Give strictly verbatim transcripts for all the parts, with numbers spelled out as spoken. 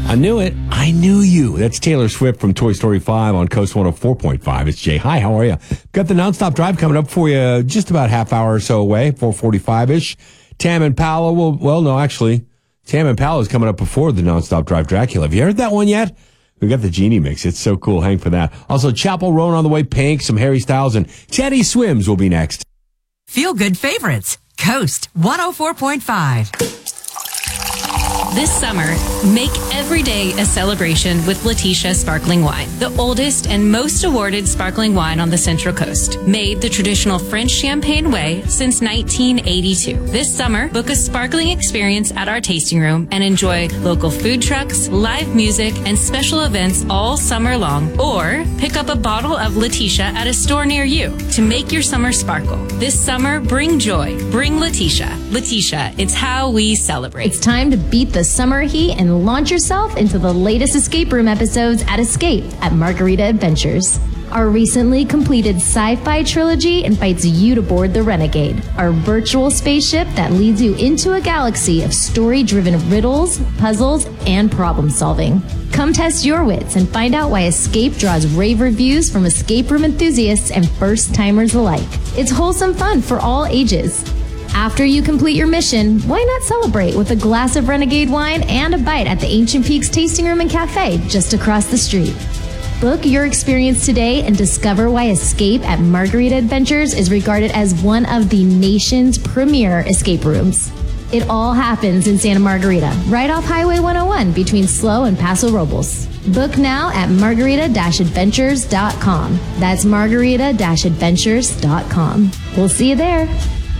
I knew it. I knew you. That's Taylor Swift from Toy Story five on Coast one oh four point five. It's Jay. Hi, how are you? Got the Nonstop Drive coming up for you just about half hour or so away, four forty-five-ish. Tam and Paolo will, well, no, actually, Tam and Paolo is coming up before the Nonstop Drive Dracula. Have you heard that one yet? We got the Genie mix. It's so cool. Hang for that. Also, Chapel Roan on the way, Pink, some Harry Styles, and Teddy Swims will be next. Feel good favorites. Coast one oh four point five. This summer, make every day a celebration with Letitia Sparkling Wine, the oldest and most awarded sparkling wine on the Central Coast. Made the traditional French champagne way since nineteen eighty-two. This summer, book a sparkling experience at our tasting room and enjoy local food trucks, live music, and special events all summer long. Or pick up a bottle of Letitia at a store near you to make your summer sparkle. This summer, bring joy. Bring Letitia. Letitia, it's how we celebrate. It's time to beat the summer heat and launch yourself into the latest escape room episodes at Escape at Margarita Adventures. Our recently completed sci-fi trilogy invites you to board the Renegade, our virtual spaceship that leads you into a galaxy of story-driven riddles, puzzles, and problem-solving. Come test your wits and find out why Escape draws rave reviews from escape room enthusiasts and first-timers alike. It's wholesome fun for all ages. After you complete your mission, why not celebrate with a glass of Renegade wine and a bite at the Ancient Peaks Tasting Room and Cafe just across the street? Book your experience today and discover why Escape at Margarita Adventures is regarded as one of the nation's premier escape rooms. It all happens in Santa Margarita, right off Highway one oh one between Slow and Paso Robles. Book now at margarita adventures dot com. That's margarita adventures dot com. We'll see you there.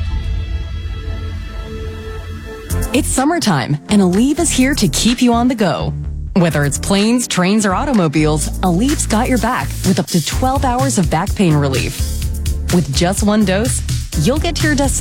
It's summertime, and Aleve is here to keep you on the go. Whether it's planes, trains, or automobiles, Aleve's got your back with up to twelve hours of back pain relief. With just one dose, you'll get to your destination